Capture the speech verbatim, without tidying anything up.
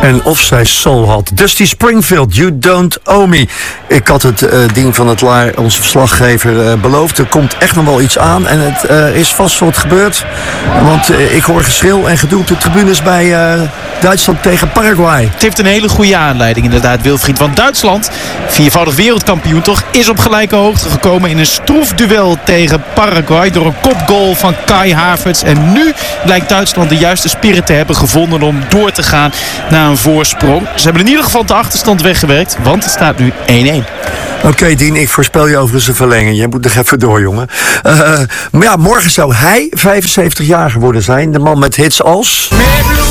En of zij soul had. Dusty Springfield, You Don't Owe Me. Ik had het uh, ding van het Laar, onze verslaggever, uh, beloofd. Er komt echt nog wel iets aan. En het uh, is vast wat gebeurd. Want uh, ik hoor geschreeuw en gedoe op de tribunes bij uh, Duitsland tegen Paraguay. Het heeft een hele goede aanleiding inderdaad, Wilfried. Want Duitsland, viervoudig wereldkampioen toch, is op gelijke hoogte gekomen in een stroef duel tegen Paraguay door een kopgoal van Kai Havertz. En nu lijkt Duitsland de juiste spirit te hebben gevonden om door te gaan naar een voorsprong. Ze hebben in ieder geval de achterstand weggewerkt, want het staat nu één-één. Oké, okay, Dien, ik voorspel je overigens een verlenging. Jij moet nog even door, jongen. Uh, maar ja, morgen zou hij vijfenzeventig jaar geworden zijn. De man met hits als...